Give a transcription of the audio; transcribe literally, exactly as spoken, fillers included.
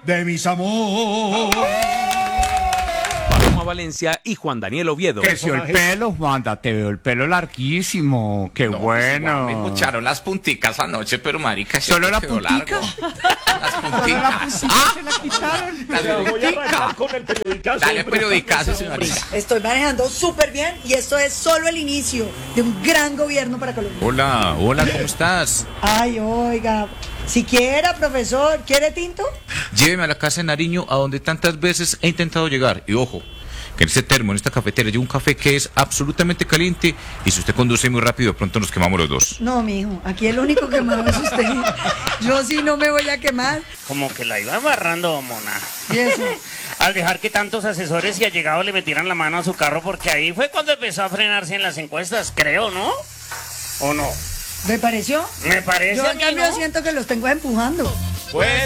de mis amores. Paloma Valencia y Juan Daniel Oviedo. Creció el pelo, Wanda, te veo el pelo larguísimo, qué No, bueno. Me escucharon las punticas anoche, pero marica, sí ¿Solo te la quedó puntica? largo. Las punticas. Ah, se la quitaron. las punticas. Con el periodicazo. Dale periodicazo, señorita. Estoy manejando súper bien y esto es solo el inicio de un gran gobierno para Colombia. Hola, hola, ¿cómo estás? Ay, oiga, si quiera, profesor, ¿quiere tinto? Lléveme a la casa de Nariño, a donde tantas veces he intentado llegar. Y ojo, que en este termo, en esta cafetera, llevo un café que es absolutamente caliente. Y si usted conduce muy rápido, de pronto nos quemamos los dos. No, mijo, aquí el único quemado es usted. Yo sí no me voy a quemar. Como que la iba amarrando, mona. ¿Y eso? Al dejar que tantos asesores y allegados le metieran la mano a su carro, porque ahí fue cuando empezó a frenarse en las encuestas, creo, ¿no? ¿O no? ¿Me pareció? Me parece Yo a en mí, cambio ¿no? siento que los tengo empujando. Pues